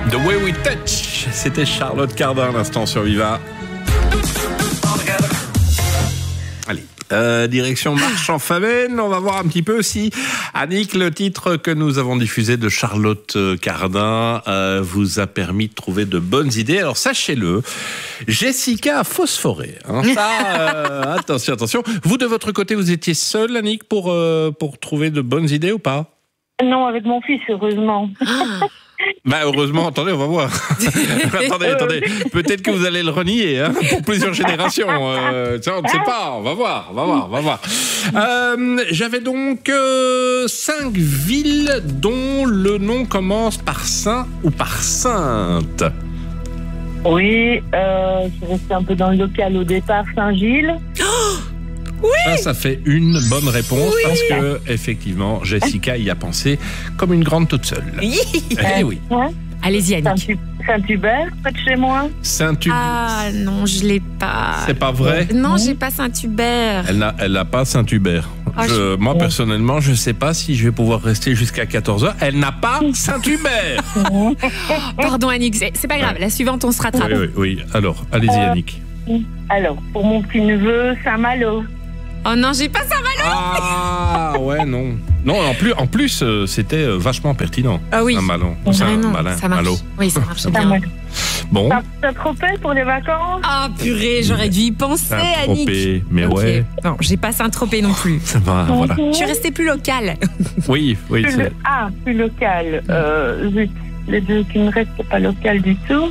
The Way We Touch. C'était Charlotte Cardin, l'instant sur Viva. Allez, direction Marchand-Famenne. On va voir un petit peu si, Annick, le titre que nous avons diffusé de Charlotte Cardin vous a permis de trouver de bonnes idées. Alors, sachez-le, Jessica a phosphoré. Hein. Ça, attention. Vous, de votre côté, vous étiez seule, Annick, pour trouver de bonnes idées ou pas? Non, avec mon fils, heureusement. Bah heureusement, attendez, on va voir. attendez. Peut-être que vous allez le renier hein, pour plusieurs générations. Ça, on ne sait pas. On va voir. J'avais donc 5 villes dont le nom commence par Saint ou par Sainte. Oui, je suis restée un peu dans le local au départ, Saint-Gilles. Oui. Ça fait une bonne réponse parce que effectivement, Jessica y a pensé comme une grande toute seule. Eh oui. Ouais. Allez-y, Annick. Saint-Hubert, près de chez moi. Saint-Hubert. Ah non, je l'ai pas. C'est pas vrai? Non, j'ai pas Saint-Hubert. Elle n'a pas Saint-Hubert. Moi, personnellement, je sais pas si je vais pouvoir rester jusqu'à 14h. Elle n'a pas Saint-Hubert. Pardon, Annick, c'est pas grave. La suivante, on se rattrape. Oui. Alors, allez-y, Annick. Alors, pour mon petit neveu, Saint-Malo. Oh non, j'ai pas Saint-Malo. Ah ouais, non. Non, en plus, c'était vachement pertinent. Ah oui. Saint-Malo. Ça marche. Oui, ça marche bien. Bon. Saint-Tropez pour les vacances. Ah purée, j'aurais dû y penser, Annick. Saint-Tropez, mais okay. ouais. Non, j'ai pas Saint-Tropez non plus. Voilà. Je suis restée plus locale. Oui. Plus local. Les deux qui me restent, c'est pas local du tout.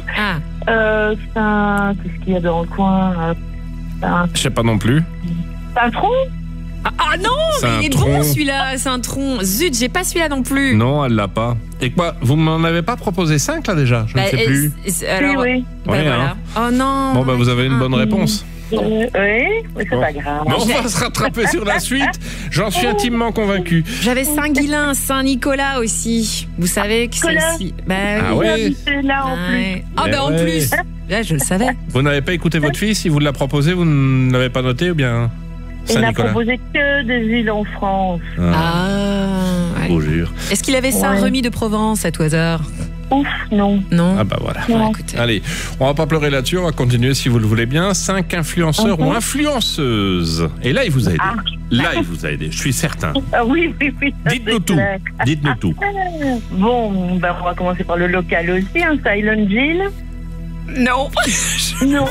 Qu'est-ce qu'il y a dans le coin? Je sais pas non plus. Saint-Tron. Ah non, mais il est bon celui-là, Saint-Tron. Zut, j'ai pas celui-là non plus. Non, elle l'a pas. Et quoi, vous m'en avez pas proposé 5 là déjà? Je ne sais plus. Alors, oui. Voilà. Oh non. Bon, vous avez une bonne réponse. Oui, c'est pas grave. Mais on va se rattraper sur la suite. J'en suis intimement convaincu. J'avais Saint-Guilain, Saint-Nicolas aussi. Vous savez que c'est aussi. Ouais. C'est là en plus. En plus. Là, je le savais. Vous n'avez pas écouté votre fils? Il vous l'a proposé, vous ne l'avez pas noté ou bien? Il n'a proposé que des villes en France. Ouais. Je vous jure. Est-ce qu'il avait Saint-Remy de Provence à tout hasard? Ouf, non. Ah bah voilà. Écoutez. Allez, on va pas pleurer là-dessus, on va continuer si vous le voulez bien. 5 influenceurs ou influenceuses. Et là, il vous a aidé. Je suis certain. Oui. Dites-nous tout. Bon, on va commencer par le local aussi, Silent Jill. Non. Non.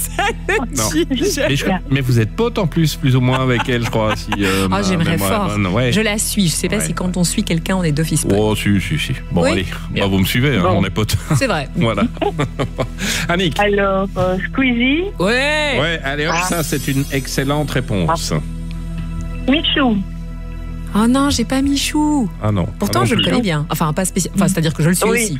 Mais vous êtes pote en plus ou moins avec elle, je crois. Si, j'aimerais fort. Je la suis. Je sais pas si quand on suit quelqu'un, on est d'office pote. Oh, si. Bon, allez. Vous me suivez, on est potes. C'est vrai. Voilà. Annick. Alors, Squeezie. Ouais, allez hop, ça, c'est une excellente réponse. Michou. Oh non, j'ai pas Michou. Ah non. Pourtant, je le connais bien. Enfin, pas spécial. Enfin, c'est-à-dire que je le suis aussi.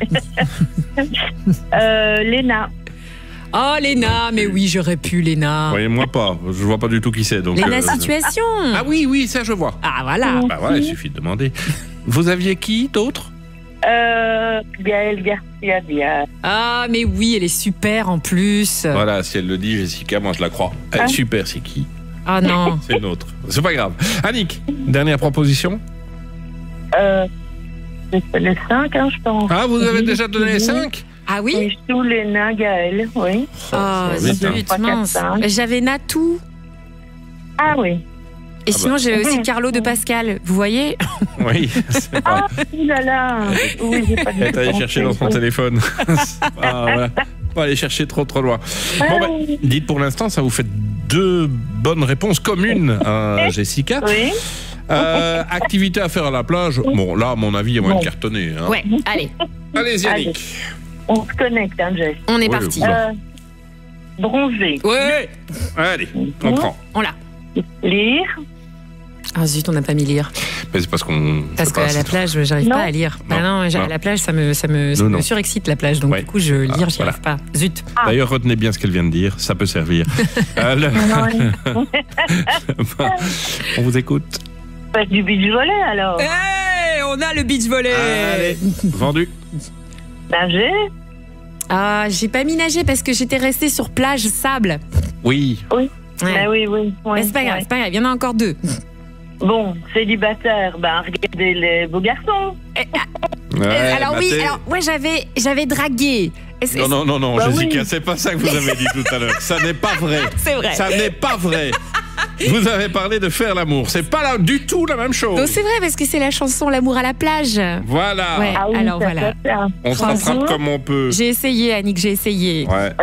Léna. Oh, Léna, mais oui, j'aurais pu, Léna. Oui, moi pas. Je vois pas du tout qui c'est. Donc, Léna Situation. Ah oui, ça je vois. Ah voilà. Bah voilà, il suffit de demander. Vous aviez qui d'autre? Gaëlle Garcia Diaz. Ah, mais oui, elle est super en plus. Voilà, si elle le dit, Jessica, moi je la crois. Elle est super, c'est qui? Ah non. C'est une autre. C'est pas grave. Annick, dernière proposition? Les 5, je pense. Ah, vous avez déjà donné les 5? Ah oui? Michou, Léna, Gaëlle, oui. Mince. J'avais Natou. Ah oui. Et sinon, j'ai aussi Carlo de Pascal. Vous voyez? Oui. Ah, là. Oui, j'ai pas dit. Elle est allée chercher dans son téléphone. Pas aller chercher trop loin. Bon, dites pour l'instant, ça vous fait 2 bonnes réponses communes à Jessica. Oui. Activité à faire à la plage. Bon, là, à mon avis, il va être cartonné. Hein. Ouais, allez. Allez-y, Annick. On se connecte, Jess. On est parti. Bronzer. Ouais. Allez, on prend. On l'a. Lire. Ah zut, on n'a pas mis lire. Mais c'est parce qu'à la plage, j'arrive pas à lire. À la plage, ça me surexcite la plage. Donc du coup, j'y arrive pas. Zut. D'ailleurs, retenez bien ce qu'elle vient de dire. Ça peut servir. On vous écoute. Du beach volley alors. On a le beach volley. Allez, vendu. Nager. Ah, j'ai pas mis nager parce que j'étais restée sur plage sable. Oui. Oui. Ouais. Oui. Mais c'est pas grave, il y en a encore 2. Bon, célibataire, regardez les beaux garçons. Alors oui, moi j'avais dragué. Non, Jessica, c'est pas ça que vous avez dit tout à l'heure. Ça n'est pas vrai. C'est vrai. Ça n'est pas vrai. Vous avez parlé de faire l'amour. C'est pas du tout la même chose. Donc c'est vrai parce que c'est la chanson L'amour à la plage. Voilà. Ouais, alors voilà. On se rattrape comme on peut. J'ai essayé, Annick, j'ai essayé. Ouais.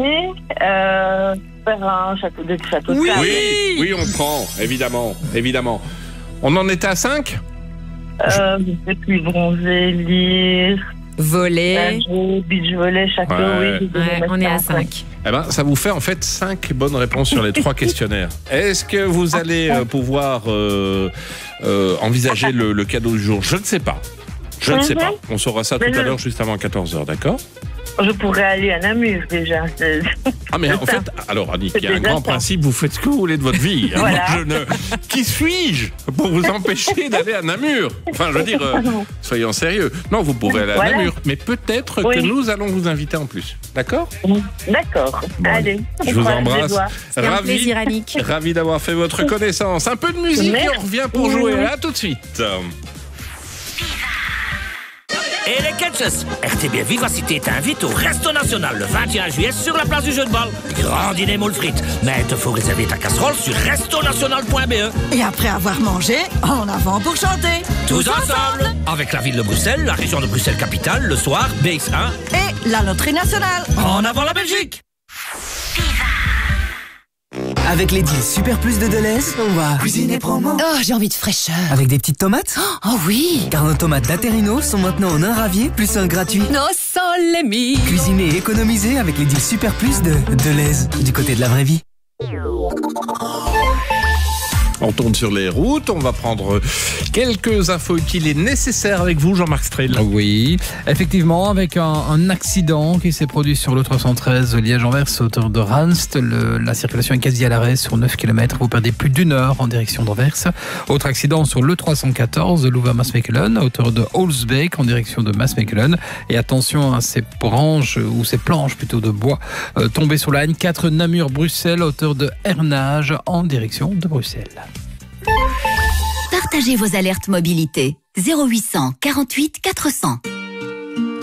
Faire un château de cartes. Oui, on prend, évidemment. On en était à 5 ? Je sais plus, bronzer, lire, voler, beach volley, château, oui. On est à 5. Eh ben, ça vous fait en fait 5 bonnes réponses sur les 3 questionnaires. Est-ce que vous allez pouvoir envisager le cadeau du jour ? Je ne sais pas. Ne sais pas. On saura ça tout à l'heure, juste avant 14h, d'accord ? Je pourrais aller à Namur déjà. Ah mais en fait, alors Annick, il y a un grand principe, vous faites ce que vous voulez de votre vie. Voilà. Qui suis-je pour vous empêcher d'aller à Namur ? Enfin, je veux dire, soyons sérieux. Non, vous pouvez aller à Namur, mais peut-être que nous allons vous inviter en plus. D'accord ? D'accord. Bon, allez. Je vous embrasse. C'est un plaisir, Annick. Ravi d'avoir fait votre connaissance. Un peu de musique et on revient pour jouer. À tout de suite. Et les catchers, RTB Vivacité t'invite au Resto National le 21 juillet sur la place du jeu de balle. Grand dîner moule frites. Mais il te faut réserver ta casserole sur restonational.be. Et après avoir mangé, en avant pour chanter. Tous ensemble. Avec la ville de Bruxelles, la région de Bruxelles-Capitale, le soir, BX1. Et la loterie nationale. En avant la Belgique. Avec les deals Super Plus de Deleuze, on va cuisiner promo. Oh, j'ai envie de fraîcheur. Avec des petites tomates. Oh oui. Car nos tomates d'Aterino sont maintenant en un ravier plus un gratuit. No solemi. Cuisiner et économiser avec les deals Super Plus de Deleuze, du côté de la vraie vie. On tourne sur les routes, on va prendre quelques infos utiles et nécessaires avec vous, Jean-Marc Strel. Oui, effectivement, avec un accident qui s'est produit sur l'E313 Liège-Anvers, hauteur de Ranst. La circulation est quasi à l'arrêt sur 9 km. Vous perdez plus d'1 heure en direction d'Anvers. Autre accident sur l'E314 Louvain-Maasmechelen, hauteur de Holsbeek en direction de Maasmechelen. Et attention à ces planches plutôt de bois tombées sur la N4 Namur-Bruxelles, hauteur de Hernage en direction de Bruxelles. Partagez vos alertes mobilité 0800 48 400.